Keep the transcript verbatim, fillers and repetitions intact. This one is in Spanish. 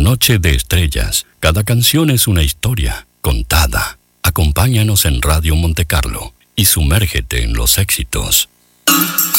Noche de Estrellas. Cada canción es una historia contada. Acompáñanos en Radio Monte Carlo y sumérgete en los éxitos.